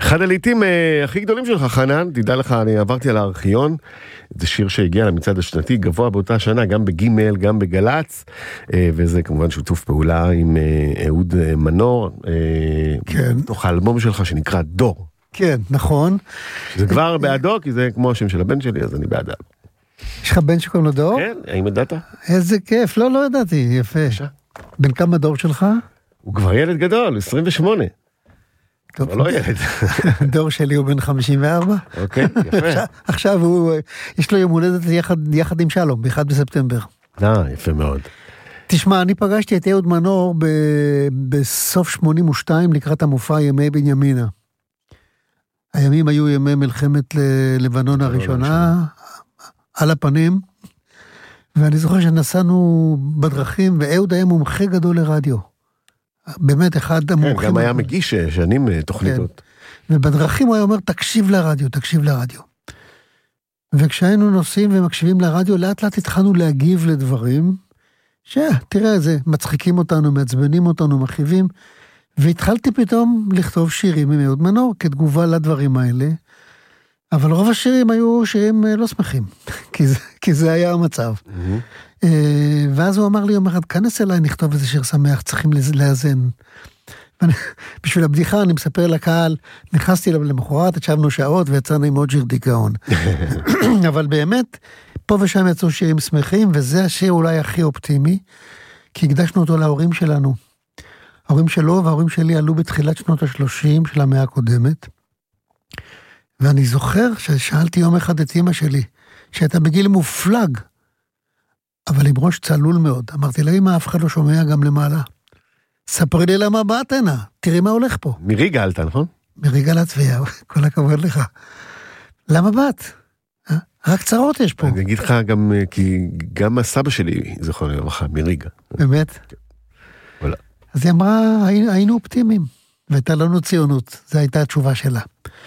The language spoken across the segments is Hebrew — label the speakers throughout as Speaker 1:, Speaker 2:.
Speaker 1: אחד הלעיתים הכי גדולים שלך, חנן, תדע לך, אני עברתי על הארכיון, זה שיר שהגיע למצעד השנתי, גבוה באותה שנה, גם בגימל, גם בגלץ, וזה כמובן שיתוף פעולה עם אהוד מנור,
Speaker 2: כן.
Speaker 1: תוך האלבום שלך שנקרא דור.
Speaker 2: כן, נכון.
Speaker 1: זה כבר בעדו, כי זה כמו השם של הבן שלי, אז אני בעדה.
Speaker 2: יש לך בן שקוראים לו דור?
Speaker 1: כן, האם ידעת?
Speaker 2: איזה כיף, לא ידעתי, יפה. בן כמה דור שלך?
Speaker 1: הוא כבר ילד גדול, 28.
Speaker 2: טוב,
Speaker 1: לא ילד.
Speaker 2: דור שלי הוא בן 54.
Speaker 1: אוקיי, יפה.
Speaker 2: עכשיו יש לו יום הולדת יחד עם שלום, ב-1 בספטמבר.
Speaker 1: יפה מאוד.
Speaker 2: תשמע, אני פגשתי את אהוד מנור בסוף 82 לקראת המופע ימי בנימינה. הימים היו ימי מלחמת לבנון הראשונה, על הפנים, ואני זוכר שנסענו בדרכים, ואהוד היה מומחה גדול לרדיו. באמת אחד המומחים.
Speaker 1: כן, גם היה מגיש שנים תוכניתות.
Speaker 2: כן. ובדרכים הוא היה אומר, תקשיב לרדיו, תקשיב לרדיו. וכשהיינו נוסעים ומקשיבים לרדיו, לאט לאט התחלנו להגיב לדברים, תראה, זה מצחיקים אותנו, מעצבנים אותנו, מכאיבים, והתחלתי פתאום לכתוב שירים עם אהוד מנור, כתגובה לדברים האלה, אבל רוב השירים היו שירים לא שמחים, כי זה היה המצב. ואז הוא אמר לי יום אחד, כנס אליי, נכתוב איזה שיר שמח, צריכים לאזן. בשביל הבדיחה אני מספר לקהל, נכנסתי למחרת, ישבנו שעות ויצאנו עם עוד שיר דיכאון. אבל באמת, פה ושם יצאו שירים שמחים, וזה השיר אולי הכי אופטימי, כי הקדשנו אותו להורים שלנו. ההורים שלו וההורים שלי עלו בתחילת שנות ה-30 של המאה הקודמת, ואני זוכר ששאלתי יום אחד את אמא שלי, שהייתה בגיל מופלג, אבל עם ראש צלול מאוד. אמרתי לה, אמא, אף אחד לא שומע גם למעלה. ספרי לי למה באת הנה, תראי מה הולך פה.
Speaker 1: מריגה עלתה, נכון?
Speaker 2: מריגה לטביה, כל הכבוד לך. למה באת? רק צרות יש פה.
Speaker 1: אני אגיד לך גם, כי גם הסבא שלי, זכור לברכה, מריגה.
Speaker 2: באמת?
Speaker 1: וואלה.
Speaker 2: אז היא אמרה, היינו אופטימיים, והייתה לנו ציונות, זו הייתה התשובה שלה.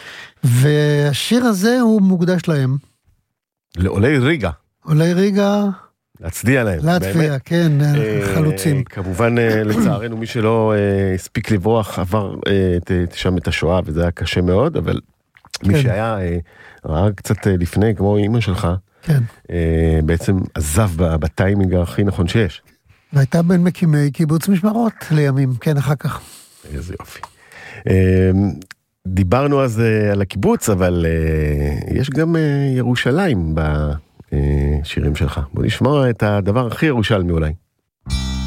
Speaker 2: והשיר הזה הוא מוקדש להם.
Speaker 1: לעולי ריגה.
Speaker 2: עולי ריגה.
Speaker 1: להצדיע להם.
Speaker 2: להצדיע, כן, חלוצים.
Speaker 1: כמובן, לצערנו, מי שלא הספיק לברוח, עבר שם את השואה, וזה היה קשה מאוד, אבל מי שהיה, ראה קצת לפני, כמו אמא שלך, בעצם עזב בטיימינג הכי נכון שיש.
Speaker 2: והייתה בין מקימי קיבוץ משמרות לימים, כן, אחר כך.
Speaker 1: איזה יופי. דיברנו אז על הקיבוץ, אבל יש גם ירושלים בשירים שלך. בוא נשמע את הדבר הכי ירושלמי אולי.